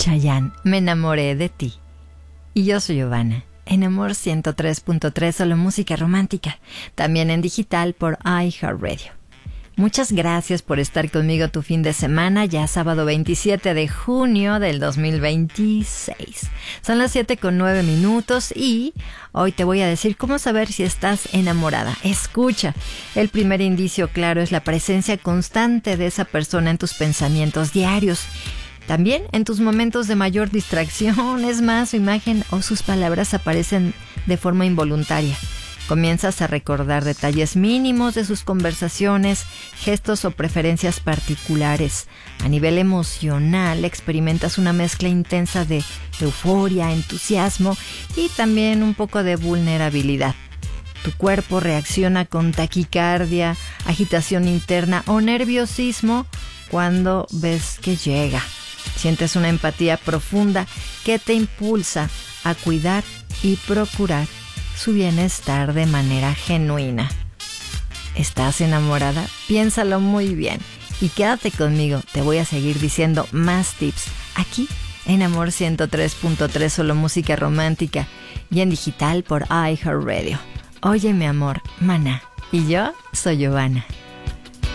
Chayanne, me enamoré de ti. Y yo soy Giovanna, en Amor 103.3, solo música romántica, también en digital por iHeartRadio. Muchas gracias por estar conmigo tu fin de semana, ya sábado 27 de junio del 2026. Son las 7:09 y hoy te voy a decir cómo saber si estás enamorada. Escucha, el primer indicio claro es la presencia constante de esa persona en tus pensamientos diarios. También en tus momentos de mayor distracción, es más, su imagen o sus palabras aparecen de forma involuntaria. Comienzas a recordar detalles mínimos de sus conversaciones, gestos o preferencias particulares. A nivel emocional, experimentas una mezcla intensa de euforia, entusiasmo y también un poco de vulnerabilidad. Tu cuerpo reacciona con taquicardia, agitación interna o nerviosismo cuando ves que llega. Sientes una empatía profunda que te impulsa a cuidar y procurar su bienestar de manera genuina. ¿Estás enamorada? Piénsalo muy bien y quédate conmigo. Te voy a seguir diciendo más tips aquí en Amor 103.3, solo música romántica, y en digital por iHeartRadio. Oye, mi amor, Maná. Y yo soy Giovanna.